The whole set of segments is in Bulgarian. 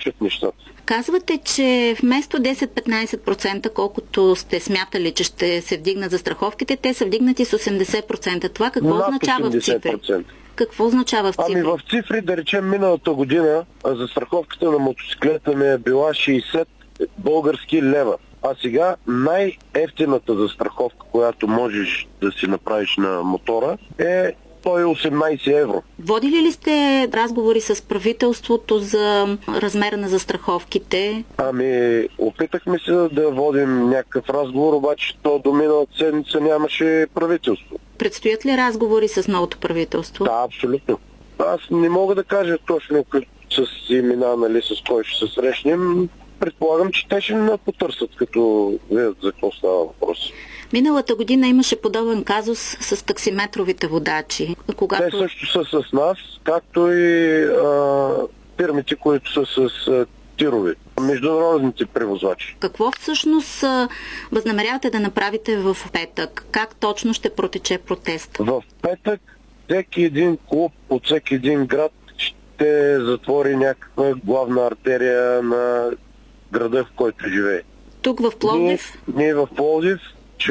случат нещата. Казвате, че вместо 10-15%, колкото сте смятали, че ще се вдигнат застраховките, те са вдигнати с 80%. Това какво означава в цифри? Какво означава в цифри? Ами в цифри, да речем, миналата година застраховката на мотоциклета ми е била 60 български лева. А сега най-евтината застраховка, която можеш да си направиш на мотора, е 118 евро. Водили ли сте разговори с правителството за размера на застраховките? Ами, опитахме се да водим някакъв разговор, обаче то до миналата седмица нямаше правителство. Предстоят ли разговори с новото правителство? Да, абсолютно. Аз не мога да кажа точно с имена, нали, с кой ще се срещнем. Предполагам, че те ще ме потърсят, като видят за какво става въпрос. Миналата година имаше подобен казус с таксиметровите водачи. Те също са с нас, както и фирмите, които са с тирови, международните превозвачи. Какво всъщност възнамерявате да направите в петък? Как точно ще протече протест? В петък всеки един клуб от всеки един град ще затвори някаква главна артерия на града, в който живее. Тук в Пловдив? Ние в Пловдив ще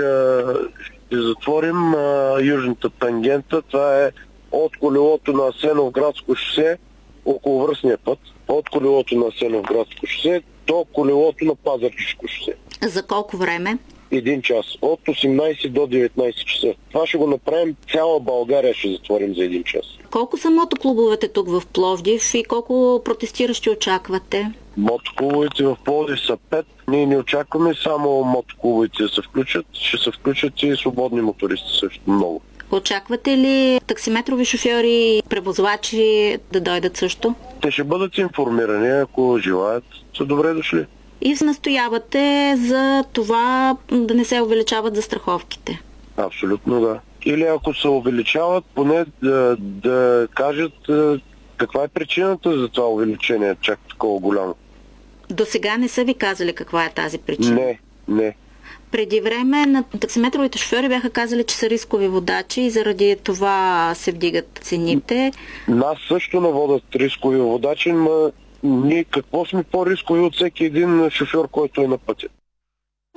затворим южната тангента. Това е от колелото на Асеновградско шосе, околовръстния път, от колелото на Асеновградско шосе до колелото на Пазарджишко шосе. За колко време? 1 час. От 18 до 19 часа. Това ще го направим, цяла България ще затворим за 1 час. Колко са мотоклубовете тук в Пловдив и колко протестиращи очаквате? Мотоклубовете в Пловдив са 5. Ние не очакваме само мотоклубовете да се включат. Ще се включат и свободни мотористи също много. Очаквате ли таксиметрови шофьори и превозвачи да дойдат също? Те ще бъдат информирани, ако желаят. Са добре дошли. И настоявате за това да не се увеличават застраховките? Абсолютно да. Или ако се увеличават, поне да кажат каква е причината за това увеличение, чак такова голямо. До сега не са ви казали каква е тази причина? Не. Преди време на таксиметровите шофьори бяха казали, че са рискови водачи и заради това се вдигат цените. Нас също наводят рискови водачи, но ние какво сме по-рискови от всеки един шофьор, който е на пътя?